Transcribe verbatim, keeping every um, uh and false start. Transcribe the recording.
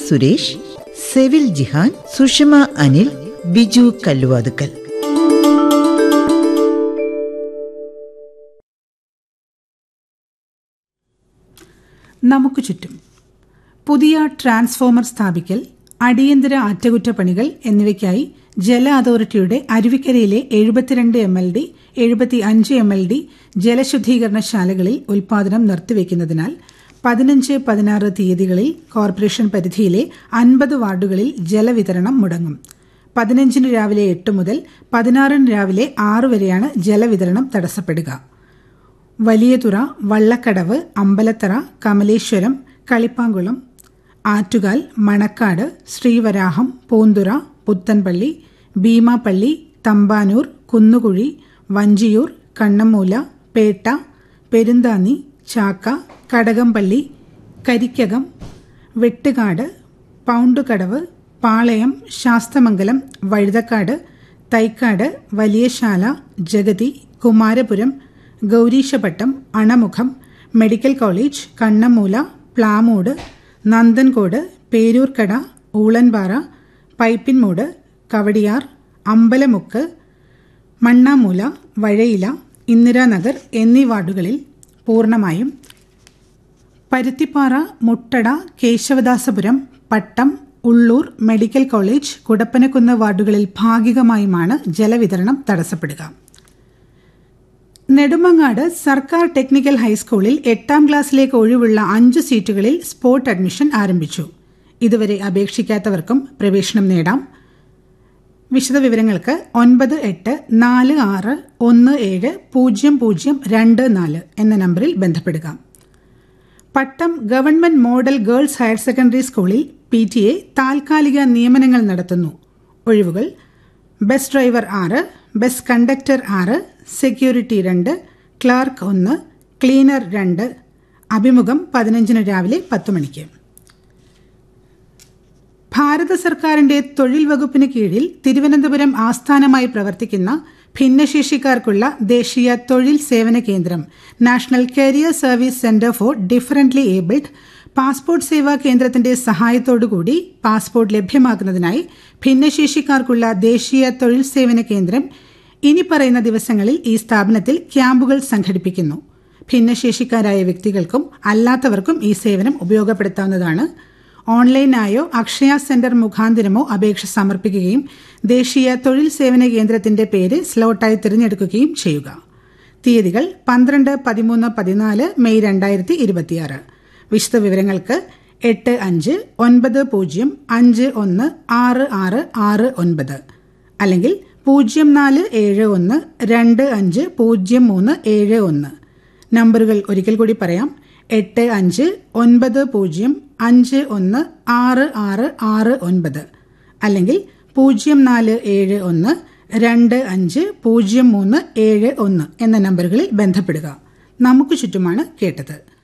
സുരേഷ്, സെവിൽ ജിഹാൻ, സുഷമ അനിൽ, ബിജു കല്ലുവാതുക്കൽ. നമുക്ക് ചുറ്റും പുതിയ ട്രാൻസ്ഫോമർ സ്ഥാപിക്കൽ, അടിയന്തര അറ്റകുറ്റപ്പണികൾ എന്നിവയ്ക്കായി ജല അതോറിറ്റിയുടെ അരുവിക്കരയിലെ എഴുപത്തിരണ്ട് എം എൽ ഡി എഴുപത്തി അഞ്ച് എം എൽ ഡി ജലശുദ്ധീകരണശാലകളിൽ ഉൽപാദനം നിർത്തിവെക്കുന്നതിനാൽ പതിനഞ്ച് പതിനാറ് തീയതികളിൽ കോർപ്പറേഷൻ പരിധിയിലെ അൻപത് വാർഡുകളിൽ ജലവിതരണം മുടങ്ങും. പതിനഞ്ചിന് രാവിലെ എട്ട് മുതൽ പതിനാറിന് രാവിലെ ആറ് വരെയാണ് ജലവിതരണം തടസ്സപ്പെടുക. വലിയതുറ, വള്ളക്കടവ്, അമ്പലത്തറ, കമലേശ്വരം, കളിപ്പാങ്കുളം, ആറ്റുകാൽ, മണക്കാട്, ശ്രീവരാഹം, പൂന്തുറ, പുത്തൻപള്ളി, ഭീമാപ്പള്ളി, തമ്പാനൂർ, കുന്നുകുഴി, വഞ്ചിയൂർ, കണ്ണമ്മൂല, പേട്ട, പെരുന്താന്നി, ചാക്ക, കടകംപള്ളി, കരിക്കകം, വെട്ടുകാട്, പൗണ്ടുകടവ്, പാളയം, ശാസ്തമംഗലം, വഴുതക്കാട്, തൈക്കാട്, വലിയശാല, ജഗതി, കുമാരപുരം, ഗൗരീശപട്ടം, അണമുഖം, മെഡിക്കൽ കോളേജ്, കണ്ണമ്മൂല, പ്ലാമൂട്, നന്ദൻകോട്, പേരൂർക്കട, ഊളൻപാറ, പൈപ്പിൻമൂട്, കവടിയാർ, അമ്പലമുക്ക്, മണ്ണാമൂല, വഴയില, ഇന്ദിരാനഗർ എന്നീ വാർഡുകളിൽ പൂർണ്ണമായും, പരുത്തിപ്പാറ, മുട്ടട, കേശവദാസപുരം, പട്ടം, ഉള്ളൂർ, മെഡിക്കൽ കോളേജ്, കുടപ്പനക്കുന്ന് വാർഡുകളിൽ ഭാഗികമായുമാണ് ജലവിതരണം തടസ്സപ്പെടുക. നെടുമങ്ങാട് സർക്കാർ ടെക്നിക്കൽ ഹൈസ്കൂളിൽ എട്ടാം ക്ലാസ്സിലേക്ക് ഒഴിവുള്ള അഞ്ച് സീറ്റുകളിൽ സ്പോട്ട് അഡ്മിഷൻ ആരംഭിച്ചു. ഇതുവരെ അപേക്ഷിക്കാത്തവർക്കും പ്രവേശനം നേടാം. വിശദവിവരങ്ങൾക്ക് ഒൻപത് എട്ട് നാല് ആറ് ഒന്ന് ഏഴ് പൂജ്യം പൂജ്യം രണ്ട് നാല് എന്ന നമ്പറിൽ ബന്ധപ്പെടുക. പട്ടം government model girls higher secondary സ്കൂളിൽ പി ടി എ താൽക്കാലിക നിയമനങ്ങൾ നടത്തുന്നു. ഒഴിവുകൾ: ബസ് ഡ്രൈവർ ആറ്, ബസ് കണ്ടക്ടർ ആറ്, സെക്യൂരിറ്റി രണ്ട്, ക്ലാർക്ക് ഒന്ന്, ക്ലീനർ രണ്ട്. അഭിമുഖം പതിനഞ്ചിന് രാവിലെ പത്ത് മണിക്ക്. ഭാരത സർക്കാരിന്റെ തൊഴിൽ വകുപ്പിന് കീഴിൽ തിരുവനന്തപുരം ആസ്ഥാനമായി പ്രവർത്തിക്കുന്ന ഭിന്നശേഷിക്കാർക്കുള്ള ദേശീയ തൊഴിൽ സേവന കേന്ദ്രം national career service centre for differently abled passport സേവാ കേന്ദ്രത്തിന്റെ സഹായത്തോടുകൂടി പാസ്പോർട്ട് ലഭ്യമാക്കുന്നതിനായി ഭിന്നശേഷിക്കാർക്കുള്ള ദേശീയ തൊഴിൽ സേവന കേന്ദ്രം ഇനി പറയുന്ന ദിവസങ്ങളിൽ ഈ സ്ഥാപനത്തിൽ ക്യാമ്പുകൾ സംഘടിപ്പിക്കുന്നു. ഭിന്നശേഷിക്കാരായ വ്യക്തികൾക്കും അല്ലാത്തവർക്കും ഈ സേവനം ഉപയോഗപ്പെടുത്താവുന്നതാണ്. ഓൺലൈനായോ അക്ഷയ സെന്റർ മുഖാന്തിരമോ അപേക്ഷ സമർപ്പിക്കുകയും ദേശീയ തൊഴിൽ സേവന കേന്ദ്രത്തിന്റെ പേര് സ്ലോട്ടായി തിരഞ്ഞെടുക്കുകയും ചെയ്യുക. തീയതികൾ പന്ത്രണ്ട്, പതിമൂന്ന്, പതിനാല് മെയ് രണ്ടായിരത്തി ഇരുപത്തിയാറ്. വിശദവിവരങ്ങൾക്ക് എട്ട് അഞ്ച് ഒൻപത് പൂജ്യം അഞ്ച് ഒന്ന് ആറ് ആറ് ആറ് ഒൻപത് അല്ലെങ്കിൽ പൂജ്യം നാല് ഏഴ് ഒന്ന് രണ്ട് അഞ്ച് പൂജ്യം മൂന്ന് ഏഴ് ഒന്ന്. നമ്പറുകൾ ഒരിക്കൽ കൂടി പറയാം: എട്ട് അഞ്ച് ഒൻപത് പൂജ്യം അഞ്ച് ഒന്ന് ആറ് ആറ് ആറ് ഒൻപത് അല്ലെങ്കിൽ പൂജ്യം നാല് ഏഴ് ഒന്ന് രണ്ട് അഞ്ച് പൂജ്യം മൂന്ന് ഏഴ് ഒന്ന് എന്ന നമ്പറുകളിൽ ബന്ധപ്പെടുക. നമുക്ക് ചുറ്റുമാണ് കേട്ടത്.